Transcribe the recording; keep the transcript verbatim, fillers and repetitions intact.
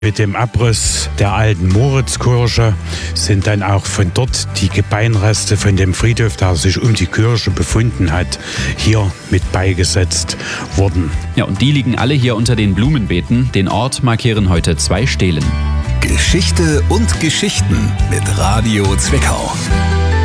Mit dem Abriss der alten Moritzkirche sind dann auch von dort die Gebeinreste von dem Friedhof, der sich um die Kirche befunden hat, hier mit beigesetzt worden. Ja, und die liegen alle hier unter den Blumenbeeten. Den Ort markieren heute zwei Stelen. Geschichte und Geschichten mit Radio Zwickau.